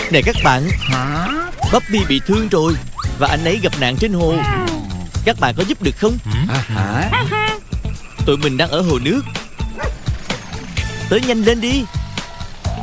Này các bạn, Bobby bị thương rồi và anh ấy gặp nạn trên hồ. Các bạn có giúp được không? Tụi mình đang ở hồ nước. Tới nhanh lên đi.